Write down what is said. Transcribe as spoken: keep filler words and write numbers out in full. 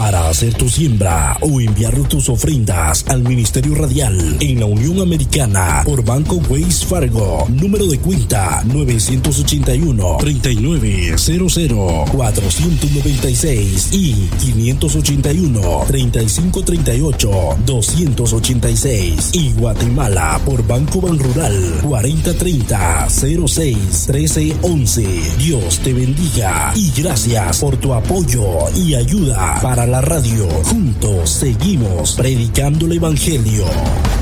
Para hacer tu siembra o enviar tus ofrendas al Ministerio Radial en la Unión Americana por Banco Wells Fargo, número de cuenta nueve ocho uno, tres nueve cero cero, cuatro nueve seis y cinco ocho uno, tres cinco tres ocho, dos ocho seis, y Guatemala por Banco Banrural cuarenta treinta, cero seis, trece once. Dios te bendiga y gracias por tu apoyo y ayuda para la radio. Juntos seguimos predicando el Evangelio.